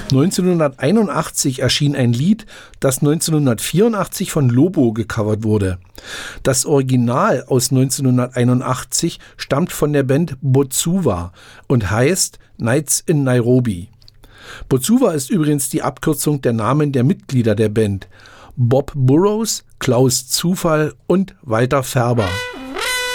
1981 erschien ein Lied, das 1984 von Lobo gecovert wurde. Das Original aus 1981 stammt von der Band Botsuva und heißt Nights in Nairobi. Botsuva ist übrigens die Abkürzung der Namen der Mitglieder der Band: Bob Burrows, Klaus Zufall und Walter Färber.